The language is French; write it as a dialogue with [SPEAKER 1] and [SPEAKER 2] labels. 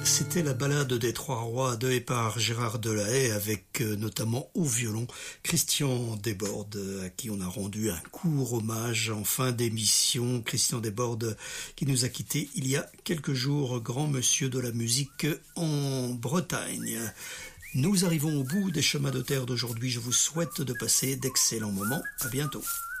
[SPEAKER 1] C'était la ballade des Trois Rois de et par Gérard Delahaye avec notamment au violon Christian Desbordes à qui on a rendu un court hommage en fin d'émission. Christian Desbordes qui nous a quittés il y a quelques jours, grand monsieur de la musique en Bretagne. Nous arrivons au bout des chemins de terre d'aujourd'hui. Je vous souhaite de passer d'excellents moments. À bientôt.